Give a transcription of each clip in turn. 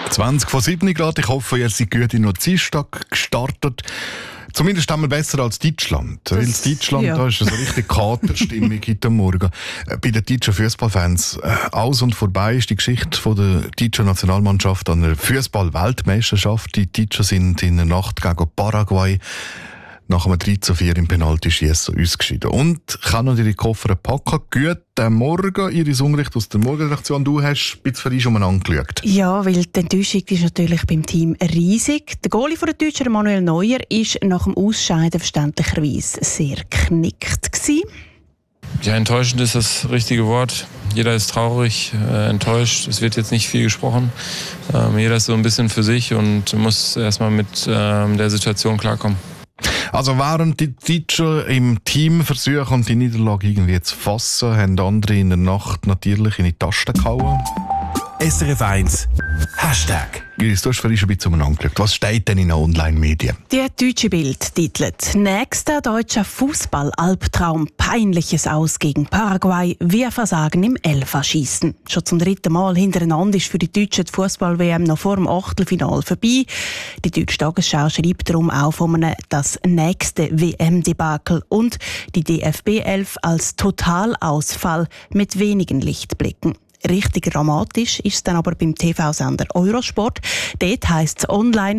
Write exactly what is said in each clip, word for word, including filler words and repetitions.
zwanzig vor sieben Grad. Ich hoffe, ihr seid gut in den Dienstag gestartet. Zumindest einmal besser als Deutschland. Das, Weil in Deutschland, ja. Da ist so richtig Katerstimmung heute Morgen. Bei den deutschen Fußballfans äh, aus und vorbei ist die Geschichte von der deutschen Nationalmannschaft an der Fußball-Weltmeisterschaft. Die Deutschen sind in der Nacht gegen Paraguay nach einem drei zu vier im Penaltyschiessen ausgeschieden. Und kann noch ihre Koffer packen. Guten Morgen, Iris Unrecht aus der Morgenredaktion. Du hast ein bisschen für dich umeinander geschaut. Ja, weil die Enttäuschung ist natürlich beim Team riesig. Der Goalie von der Deutschen, Manuel Neuer, ist nach dem Ausscheiden verständlicherweise sehr geknickt gewesen. Ja, enttäuschend ist das richtige Wort. Jeder ist traurig, äh, enttäuscht. Es wird jetzt nicht viel gesprochen. Ähm, jeder ist so ein bisschen für sich und muss erstmal mit ähm, der Situation klarkommen. Also während die Deutschen im Team versuchen, die Niederlage irgendwie zu fassen, haben andere in der Nacht natürlich in die Tasten gehauen. S R F eins Hashtag. Iris, du hast vorhin schon ein bisschen angeschaut. Was steht denn in den Online-Medien? Die deutsche Bild titelt: Nächster deutscher Fußball-Albtraum. Peinliches Aus gegen Paraguay. Wir versagen im Elferschießen. Schon zum dritten Mal hintereinander ist für die Deutschen die Fußball-W M noch vor dem Achtelfinale vorbei. Die deutsche Tagesschau schreibt darum auch von einem das nächste W M-Debakel und die D F B elf als Totalausfall mit wenigen Lichtblicken. Richtig dramatisch ist es dann aber beim T V-Sender Eurosport. Dort heisst es online,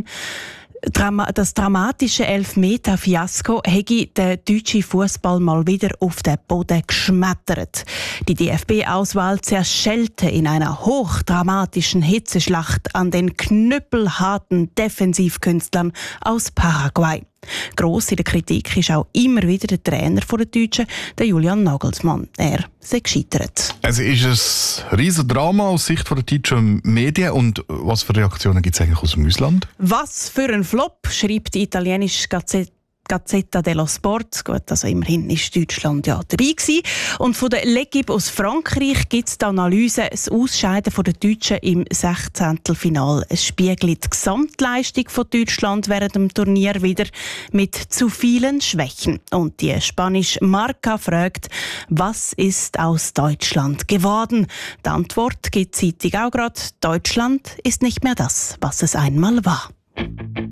das dramatische Elfmeter-Fiasko hätte der deutsche Fußball mal wieder auf den Boden geschmettert. Die D F B-Auswahl zerschellte in einer hochdramatischen Hitzeschlacht an den knüppelharten Defensivkünstlern aus Paraguay. Gross in der Kritik ist auch immer wieder der Trainer der Deutschen, der Julian Nagelsmann. Er sei gescheitert. Also ist ein riesen Drama aus Sicht der deutschen Medien. Und was für Reaktionen gibt es eigentlich aus dem Ausland? Was für ein Flop, schreibt die italienische Gazette Gazzetta dello Sport. Gut, also immerhin ist Deutschland ja dabei gewesen. Und von der L'Equipe aus Frankreich gibt es die Analyse, das Ausscheiden der Deutschen im Sechzehntelfinale. Es spiegelt die Gesamtleistung von Deutschland während dem Turnier wieder mit zu vielen Schwächen. Und die spanische Marca fragt, was ist aus Deutschland geworden? Die Antwort gibt die Zeitung auch gerade: Deutschland ist nicht mehr das, was es einmal war.